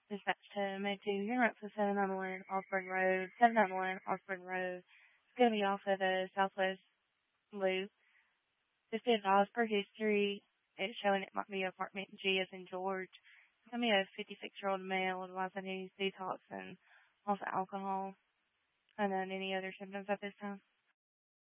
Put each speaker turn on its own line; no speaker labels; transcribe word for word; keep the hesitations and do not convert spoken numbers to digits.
Dispatch to Med two, you're up to seven nine one Osborne Road, seven nine one Osborne Road. It's going to be off of the Southwest Loop. Just be advised per history, it's showing it might be apartment G as in George. It's going to be a fifty-six-year-old male advising he's detox and off alcohol and then any other symptoms at this time.